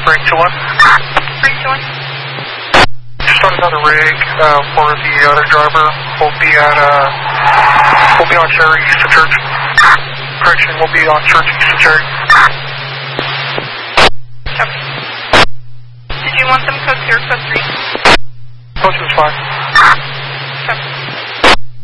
Break to 1. Break to 1. Start another rig for the other driver. We'll be on Cherry East of Church. Correction, we'll be on Church East of Cherry. Okay. Did you want them code 2 or code 3? Code 2 is fine.